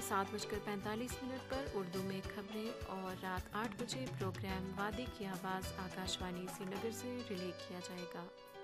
7:45 पर उर्दू में खबरें और रात 8 बजे प्रोग्राम वादे की आवाज़ आकाशवाणी श्रीनगर से रिले किया जाएगा।